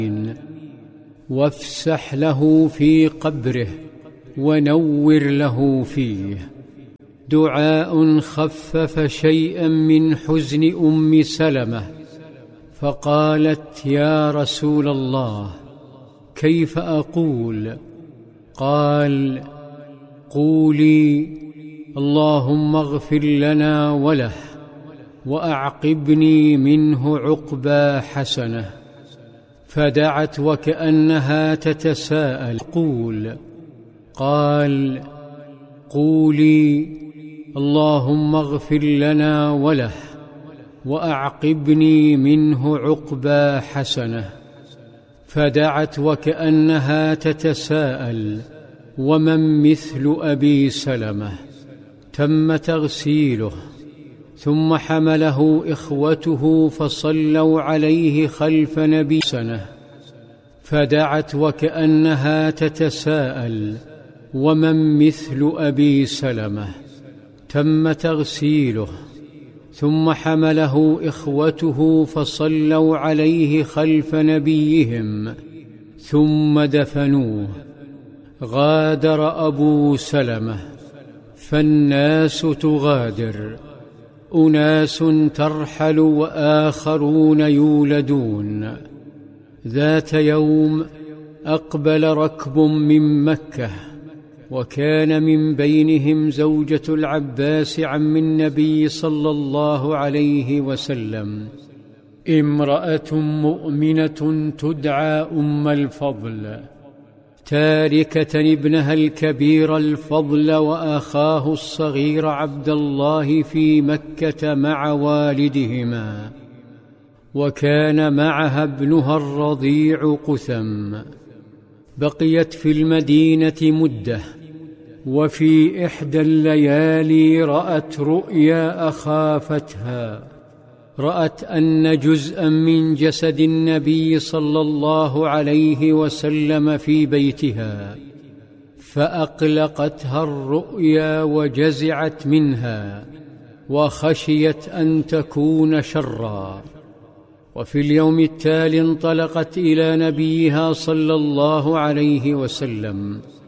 وافسح له في قبره ونور له فيه. دعاء خفف شيئا من حزن أم سلمة، فقالت: يا رسول الله، كيف أقول؟ قال: قولي: اللهم اغفر لنا وله وأعقبني منه عقبى حسنة. فدعت وكأنها تتساءل: قال: قولي: اللهم اغفر لنا وله وأعقبني منه عقبى حسنة. فدعت وكأنها تتساءل: ومن مثل أبي سلمة؟ تم تغسيله، ثم حمله إخوته فصلوا عليه خلف نبي سنة. فدعت وكأنها تتساءل: ومن مثل أبي سلمة؟ تم تغسيله، ثم حمله إخوته فصلوا عليه خلف نبيهم ثم دفنوه. غادر أبو سلمة، فالناس تغادر، أناس ترحل وآخرون يولدون. ذات يوم أقبل ركب من مكة، وكان من بينهم زوجة العباس عم النبي صلى الله عليه وسلم، امرأة مؤمنة تدعى أم الفضل، تاركة ابنها الكبير الفضل وأخاه الصغير عبد الله في مكة مع والدهما، وكان معها ابنها الرضيع قثم. بقيت في المدينة مدة، وفي إحدى الليالي رأت رؤيا أخافتها. رأت أن جزءا من جسد النبي صلى الله عليه وسلم في بيتها، فأقلقتها الرؤيا وجزعت منها، وخشيت أن تكون شرا. وفي اليوم التالي انطلقت إلى نبيها صلى الله عليه وسلم